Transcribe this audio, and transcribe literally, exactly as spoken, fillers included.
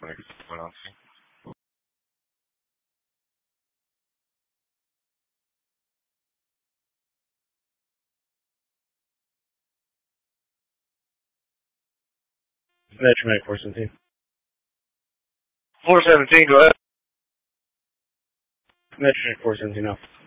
want to get what's going on. Metro Medic four seventeen. four seventeen, go ahead. Metro Medic four seventeen, no.